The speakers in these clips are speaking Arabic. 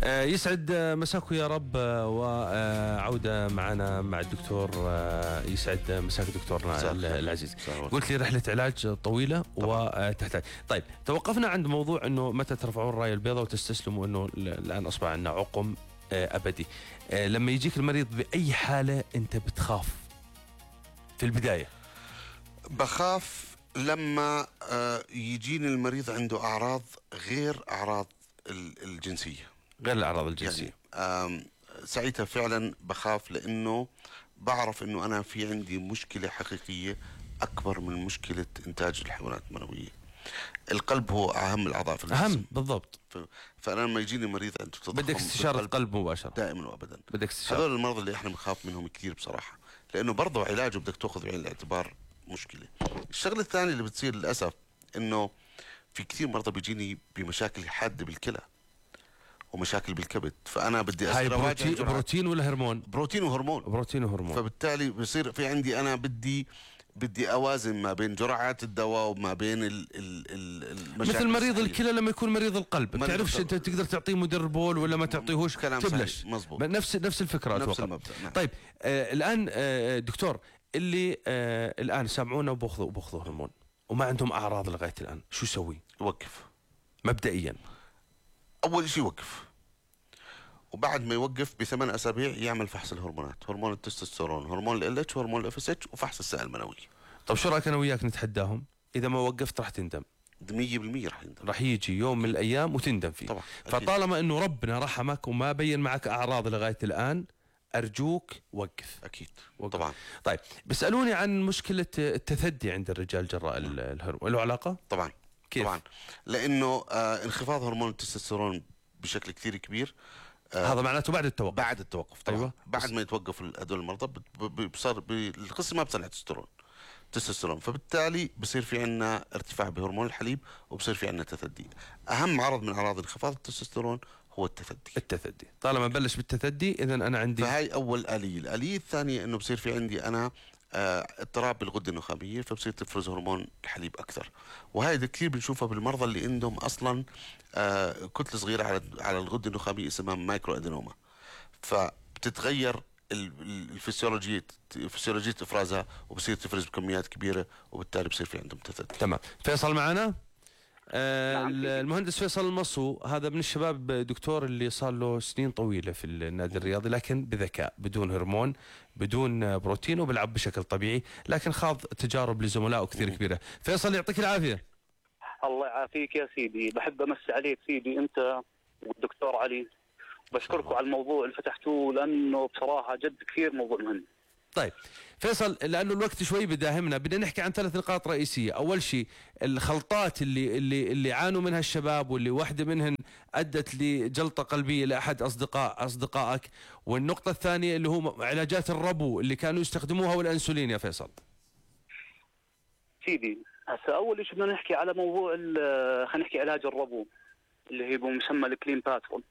يسعد مساكم يا رب، وعودة معنا مع الدكتور. يسعد مساك دكتورنا العزيز. قلت لي رحلة علاج طويلة وتحتاج. طيب، توقفنا عند موضوع أنه متى ترفعون الراية البيضاء وتستسلموا أنه الآن أصبح عندنا عقم أبدي. لما يجيك المريض بأي حالة أنت بتخاف في البداية؟ بخاف لما يجيني المريض عنده أعراض غير أعراض الجنسية، غير الأعراض الجنسية. يعني ساعتها فعلا بخاف، لأنه بعرف أنه أنا في عندي مشكلة حقيقية أكبر من مشكلة إنتاج الحيوانات المنوية. القلب هو أهم الأعضاء في الجسم. أهم بالضبط. فأنا لما يجيني مريض عنده تضخم بدك استشارة قلب مباشرة دائما وأبدا. بدك استشارة. هذول المرضى اللي احنا بنخاف منهم كثير بصراحة، لأنه برضه علاجه بدك تأخذ بعين الاعتبار مشكلة. الشغلة الثانية اللي بتصير للأسف إنه في كثير مرضى بيجيني بمشاكل حادة بالكلى ومشاكل بالكبد، فأنا بدي هاي بروتين ولا هرمون؟ بروتين وهرمون. بروتين وهرمون. فبالتالي بصير في عندي أنا بدي أوازن ما بين جرعات الدواء وما بين المشاكل. مثل مريض الكلى لما يكون مريض القلب، ما تعرفش أنت تقدر تعطيه مدربول ولا ما تعطيهوش، تبلش. مزبوط. نفس الفكرة. نفس المبدأ. نعم. طيب، الآن دكتور، اللي الآن سامعونا وبأخذوا هرمون وما عندهم أعراض لغاية الآن، شو يسوي؟ يوقف مبدئيا. أول شيء يوقف، وبعد ما يوقف ب8 أسابيع يعمل فحص الهرمونات، هرمون التستوستيرون، هرمون ال LH، وهرمون ال FSH، وفحص السائل المنوي. طب شو رأيك أنا وياك نتحداهم؟ إذا ما وقفت راح تندم 100%. راح يجي يوم من الأيام وتندم فيه طبعا. فطالما أنه ربنا رحمك وما بين معك أعراض لغاية الآن، أرجوك وقف. أكيد. وقف. طبعا. طيب، بيسألوني عن مشكلة التثدي عند الرجال جراء الهرمون، له علاقة؟ طبعا. كيف؟ طبعا، لأنه انخفاض هرمون التستوستيرون بشكل كثير كبير. هذا معناته بعد التوقف. بعد التوقف طبعا. أيوة. بعد ما يتوقف هذول المرضى بصار القصة ما بتصنع تستوستيرون، فبالتالي بصير في عنا ارتفاع بهرمون الحليب وبصير في عنا تثدي. أهم عرض من أعراض انخفاض التستوستيرون هو التثدي. طالما بلش بالتثدي إذا أنا عندي. فهاي أول آلية. الآلية الثانية إنه بصير في عندي أنا اضطراب بالغدة النخامية، فبصير تفرز هرمون الحليب أكثر. وهذا كثير بنشوفها بالمرضى اللي عندهم أصلا كتلة صغيرة على الغدة النخامية اسمها مايكرو أدينوما، فبتتغير الفسيولوجية إفرازها وبصير تفرز بكميات كبيرة، وبالتالي بصير في عندهم تثدي. تمام. فيصل معنا. المهندس فيصل المصو هذا من الشباب دكتور اللي صار له سنين طويلة في النادي الرياضي، لكن بذكاء، بدون هرمون، بدون بروتين، وبيلعب بشكل طبيعي، لكن خاض تجارب لزملائه كثير كبيرة. فيصل يعطيك العافية. الله يعافيك يا سيدي. بحب أمسي عليك سيدي أنت والدكتور علي، بشكركم على الموضوع اللي فتحتوه، لأنه بصراحة جد كثير موضوع مهم. طيب فيصل، لأنه الوقت شوي بداهمنا، بدنا نحكي عن 3 نقاط رئيسية. أول شيء الخلطات اللي عانوا منها الشباب، واللي واحدة منهن أدت لجلطة قلبية لأحد أصدقائك، والنقطة الثانية اللي هو علاجات الربو اللي كانوا يستخدموها والأنسولين. يا فيصل سيدي، هسا أول شيء بدنا نحكي على موضوع خلينا نحكي علاج الربو اللي هي بمسمى الكلين باترون.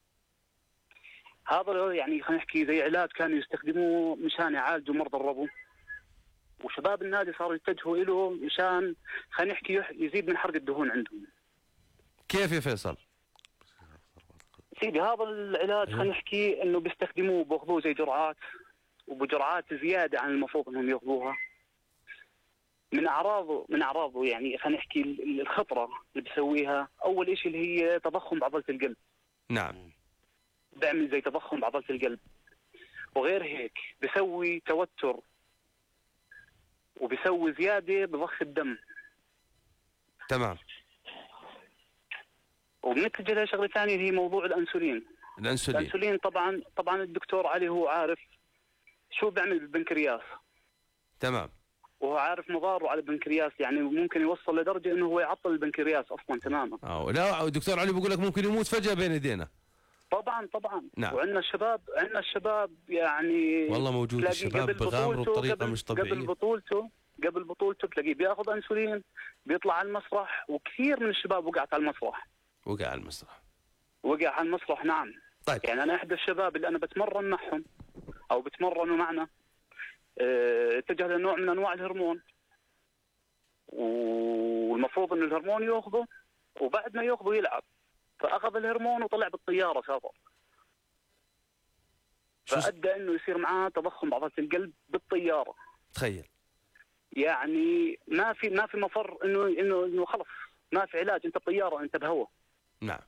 هذا يعني خلينا نحكي زي علاج كانوا يستخدموه مشان يعالجوا مرضى الربو، وشباب النادي صاروا يتجهوا له مشان خلينا نحكي يزيد من حرق الدهون عندهم. كيف يا فيصل؟ سيدي، هذا العلاج خلينا نحكي انه بيستخدموه، باخذوه زي جرعات، وبجرعات زياده عن المفروض انهم ياخذوها. من اعراضه يعني خلينا نحكي الخطره اللي بيسويها، اول شيء اللي هي تضخم بعضله القلب. نعم. بيعمل زي تضخم بعضله القلب، وغير هيك بيسوي توتر، وبيسوي زياده بضخ الدم. تمام. وبنتجه لشغله ثانيه اللي هي موضوع الانسولين. طبعا الدكتور علي هو عارف شو بيعمل بالبنكرياس. تمام. وهو عارف مضاره على البنكرياس، يعني ممكن يوصل لدرجه انه هو يعطل البنكرياس اصلا تماما. لا، الدكتور علي بيقول لك ممكن يموت فجاه بين ايدينا. طبعا. نعم. وعندنا الشباب يعني والله موجود الشباب بغامروا بطريقه مش طبيعيه. قبل بطولته تلاقيه بياخذ انسولين، بيطلع على المسرح، وكثير من الشباب وقع على المسرح. نعم. طيب. يعني انا احدى الشباب اللي انا بتمرن معهم او بتمرنوا معنا اتجه لنوع من انواع الهرمون، والمفروض ان الهرمون ياخذه، وبعد ما ياخذه يلعب. فأخذ الهرمون وطلع بالطيارة سافر، فأدى إنه يصير معاه تضخم بعضلات القلب بالطيارة. تخيل. يعني ما في مفر إنه خلص ما في علاج، أنت بطيارة أنت بهواء. نعم.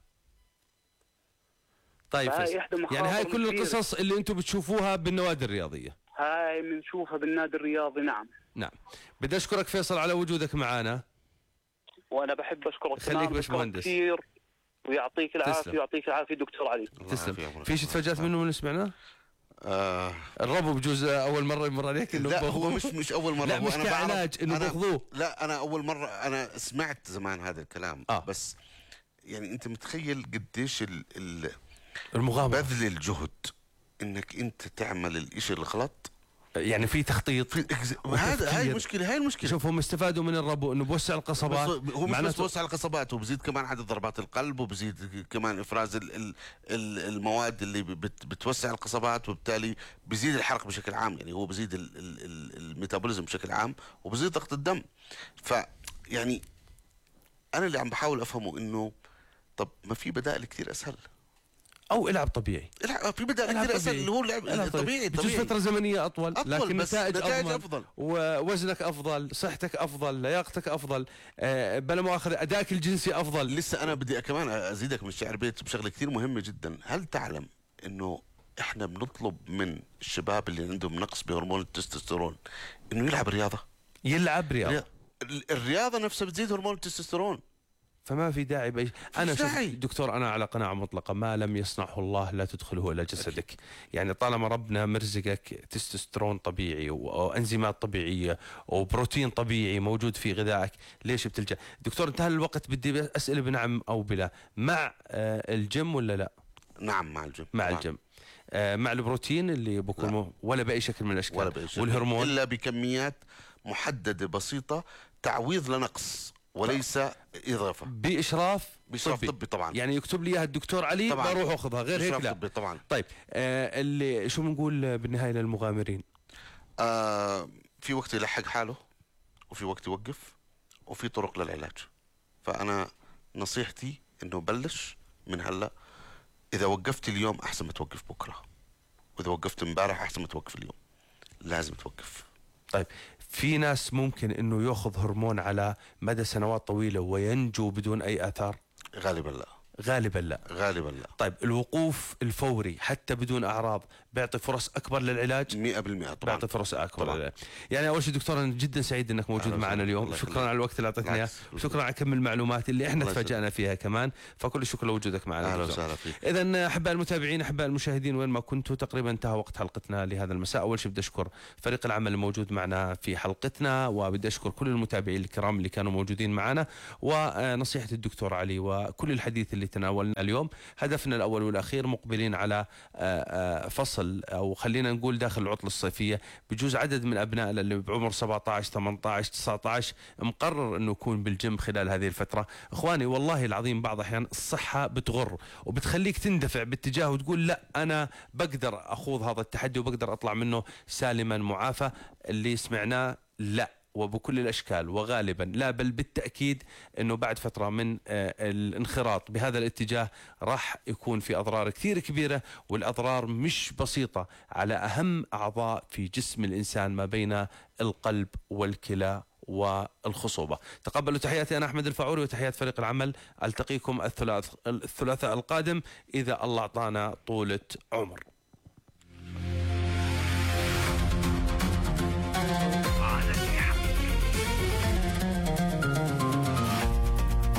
طيب يعني هاي كل القصص اللي أنتم بتشوفوها بالنوادي الرياضية. هاي بنشوفها بالنادي الرياضي. نعم. نعم. بدي أشكرك فيصل على وجودك معنا. وأنا بحب أشكرك. خليك باشمهندس كثير ويعطيك العافية. ويعطيك العافية دكتور علي. تسلم. في شيء تفاجأت منه من سمعناه؟ الربو بجوز اول مره يمر عليك انه لا هو مش اول مره. لا مش كعلاج انه باخذوه. لا انا اول مره انا سمعت زمان هذا الكلام. بس يعني انت متخيل قديش المغامره، بذل الجهد انك انت تعمل الاشي الغلط. يعني في تخطيط. هاي المشكله. شوف هم استفادوا من الربو انه بوسع القصبات. هو مش بس بوسع القصبات، وبزيد كمان عدد ضربات القلب، وبزيد كمان افراز المواد اللي بتوسع القصبات، وبالتالي بزيد الحرق بشكل عام. يعني هو بزيد الميتابوليزم بشكل عام، وبزيد ضغط الدم. فيعني انا اللي عم بحاول افهمه انه طب ما في بدائل كثير اسهل، او العب طبيعي. في بدائل كثير اسهل اللي هو اللعب طبيعي بجوز فتره زمنيه اطول لكن نتائج افضل، ووزنك افضل، صحتك افضل، لياقتك افضل، بلا مؤاخذه ادائك الجنسي افضل. لسه انا بدي كمان ازيدك من الشعر بيت بشغله كثير مهمه جدا. هل تعلم انه احنا بنطلب من الشباب اللي عندهم نقص بهرمون التستوستيرون انه يلعب رياضه؟ الرياضه نفسها بتزيد هرمون التستوستيرون. فما في داعي أنا شوف دكتور، أنا على قناعة مطلقة ما لم يصنعه الله لا تدخله إلى جسدك. يعني طالما ربنا مرزقك تستوستيرون طبيعي وأنزيمات طبيعية وبروتين طبيعي موجود في غذائك، ليش بتلجأ؟ دكتور انتهى الوقت، بدي أسئلة بنعم أو بلا. مع الجيم ولا لا؟ نعم مع الجيم. مع الجيم. مع البروتين اللي بكون ولا بأي شكل من الأشكال، والهرمون إلا بكميات محددة بسيطة، تعويض لنقص وليس إضافة، بإشراف طبي طبعا. يعني يكتب لي اياها الدكتور علي بروح أخذها، غير هيك لا. طبي طبعا. طيب اللي شو بنقول بالنهاية للمغامرين؟ في وقت يلحق حاله، وفي وقت يوقف، وفي طرق للعلاج. فأنا نصيحتي إنه بلش من هلأ. إذا وقفت اليوم أحسن ما توقف بكرة، وإذا وقفت امبارح أحسن ما توقف اليوم. لازم توقف. طيب في ناس ممكن انه ياخذ هرمون على مدى سنوات طويلة وينجو بدون اي اثار؟ غالبا لا. غالبا لا. طيب الوقوف الفوري حتى بدون اعراض بيعطي فرص اكبر للعلاج؟ 100% طبعا بيعطي فرص اكبر للعلاج. يعني اول شيء دكتور انا جدا سعيد انك موجود معنا اليوم. شكرا على الوقت اللي اعطيتنا اياه، وشكرا على كم المعلومات اللي احنا تفاجأنا فيها كمان، فكل الشكر لوجودك معنا. اهلا وسهلا فيك. اذا احباء المتابعين، احباء المشاهدين، وين ما كنتوا تقريبا انتهى وقت حلقتنا لهذا المساء. اول شيء بدي اشكر فريق العمل الموجود معنا في حلقتنا، وبدي اشكر كل المتابعين الكرام اللي كانوا موجودين معنا. ونصيحة الدكتور علي وكل الحديث اللي تناولنا اليوم، هدفنا الأول والأخير مقبلين على فصل، أو خلينا نقول داخل العطلة الصيفية. بجوز عدد من أبنائنا اللي بعمر 17 18 19 مقرر أنه يكون بالجيم خلال هذه الفترة. إخواني والله العظيم بعض أحيان الصحة بتغر وبتخليك تندفع باتجاه وتقول لا أنا بقدر أخوض هذا التحدي وبقدر أطلع منه سالما معافى. اللي سمعناه لا، وبكل الأشكال وغالبا لا، بل بالتأكيد أنه بعد فترة من الانخراط بهذا الاتجاه راح يكون في أضرار كثير كبيرة، والأضرار مش بسيطة على أهم أعضاء في جسم الإنسان ما بين القلب والكلى والخصوبة. تقبلوا تحياتي أنا أحمد الفاعوري وتحيات فريق العمل. ألتقيكم الثلاثاء القادم إذا الله أعطانا طولة عمر.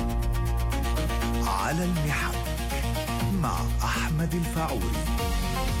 على المحك مع أحمد الفاعوري.